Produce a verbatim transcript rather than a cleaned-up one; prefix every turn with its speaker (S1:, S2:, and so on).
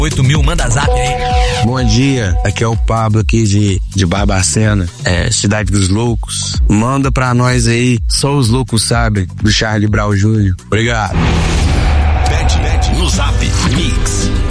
S1: oito mil, manda zap aí.
S2: Bom dia, aqui é o Pablo aqui de, de Barbacena, é, Cidade dos Loucos. Manda pra nós aí, só os loucos sabem, do Charlie Brown Júnior Obrigado.
S3: Bet, bet, no Zap Mix.